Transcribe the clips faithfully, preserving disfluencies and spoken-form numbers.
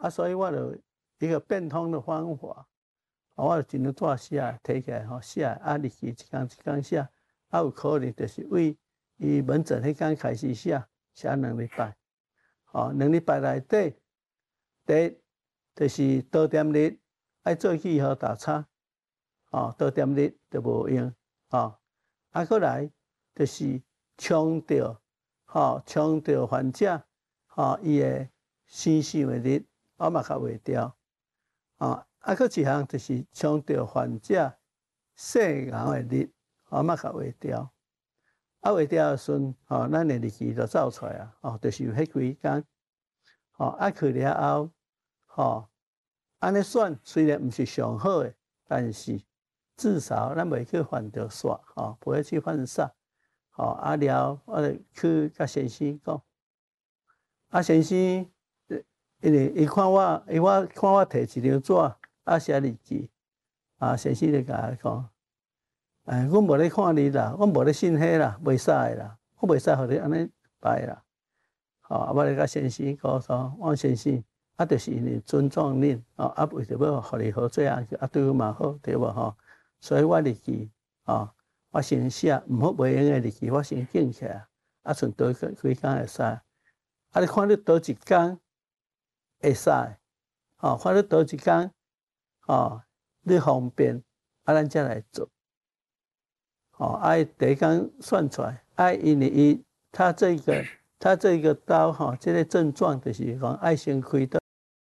啊，所以我就一个变通的方法，啊，我就尽量纸写，摕起来吼写，啊，日期一天一天写，啊，有可能就是为伊门诊迄天开始写，写两礼拜，吼，两礼拜内底，第一就是多点日爱做记号打叉，吼，多点日就无用，吼，啊，过来就是强调，吼，强调患者，吼，伊的生想的日，我嘛较袂调，吼，啊，搁一项就是强调患者细熬的日，我嘛较袂调。啊，袂调的时阵，吼，咱的日期就走出来啊，吼，就是有迄几天，吼，啊去了后，吼，安尼选虽然毋是上好的，但是至少咱袂去犯着煞，吼，不会去犯煞，吼，啊了，我就去甲先生讲，啊先生，因为伊看我，伊我看我摕一张纸，啊写日期，啊先生就甲我讲。哎，阮无咧看你啦，阮无咧信迄啦，袂使啦，我袂使互你安尼排啦。吼、啊，我咧甲先生讲说，王先生，啊，就是因为尊重恁，哦，啊，为着要互你好做啊，啊，对我嘛好，对无吼？所以我日记，吼，我先写，毋好袂用诶日记，我先记起来，啊，剩多几几工会使。啊，你看你倒一工会使，吼，看你倒一工，吼，你方便，啊，咱才来做。哦，爱第一天算出来，爱因为伊他这个他这个刀哈，这个症状就是讲爱先开刀，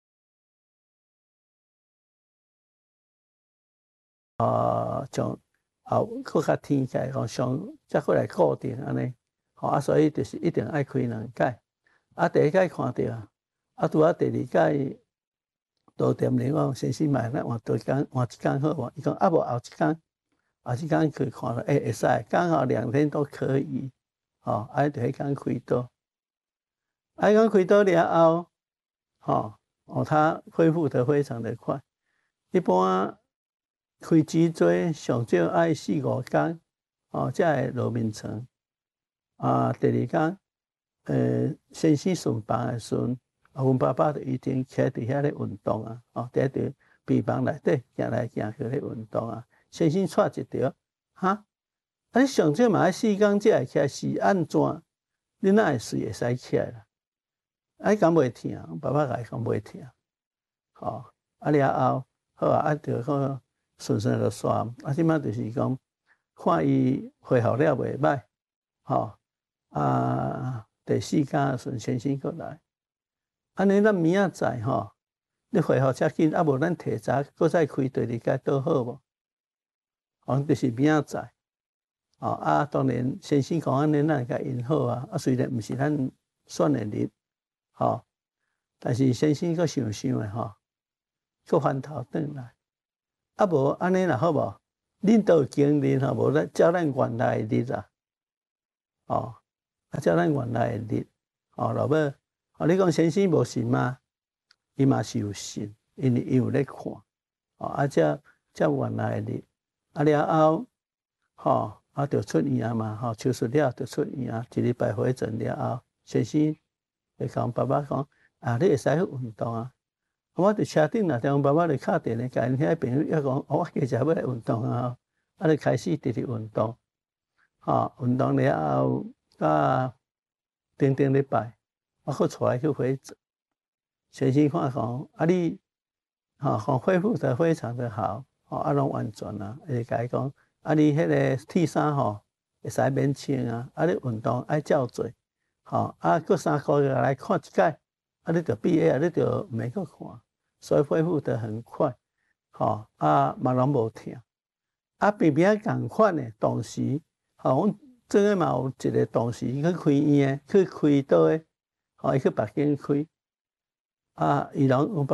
啊，从后搁较天起来，讲上再过来固定安尼，吼啊，所以就是一定爱开两解。啊，第一解看到，啊，拄啊第二解多点零，我先生买咱换多工换一工好无？伊讲啊无后一工。啊，这天去看了，哎、欸，会使，刚好两天都可以，哦，啊，就迄天开刀，啊，迄天开刀了后，吼，哦，他恢复得非常的快，一般开脊椎上少爱四五天，哦，才会落面床，啊，第二天，呃，先生顺房的时阵，啊，阮爸爸就已经徛伫遐咧运动啊，哦，伫伫病房内底行来行去咧运动啊。先生带一条，哈，啊！你上少嘛爱四工才会起来，是安怎？你哪会随会使起来啦？啊，伊讲袂疼，爸爸甲伊讲袂疼，吼，啊了后，好啊，啊着个顺顺就煞，啊，即摆就是讲，看伊恢复了袂歹，吼，啊，第四工的时阵先生过来，安尼咱明仔载吼，你恢复遮紧，啊无咱提早搁再开第二阶倒好无？哦，就是明仔载，哦啊，当然先生讲安尼，咱会甲因好啊。啊，虽然毋是咱选的日，吼、哦，但是先生阁想想诶，吼，阁翻头转来。啊无安尼啦，好无？恁都有经历吼，无咱照咱原来的日啊，哦，啊照咱原来的日，哦，老尾，哦，你讲先生无信吗？伊嘛是有信，因为伊有咧看，哦，啊，照照原来的日。啊了后，吼啊，就出院嘛，吼手术了就出院，一礼拜回诊了后，先生就讲爸爸讲啊，你会使去运动啊。我伫车顶啦，但爸爸就敲电话，甲因遐朋友约讲，哦，我家实要来运动啊，啊，就开始直直运动，吼运动了后，到顶顶礼拜，我搁带来去回诊，先生看讲啊你，吼讲恢复得非常的好。哦，啊，拢完全啊，会甲伊讲，啊，你迄个 T 衫吼会使免穿啊，啊，你运动爱照做，吼，啊，过三个月来看一届，啊，你着毕业啊，你着免去看，所以恢复得很快，吼，啊，嘛拢无疼，啊，偏偏共款的同时，吼，阮这个嘛有一个同事去开院的，去开刀的，吼，伊去北京开，啊，伊拢有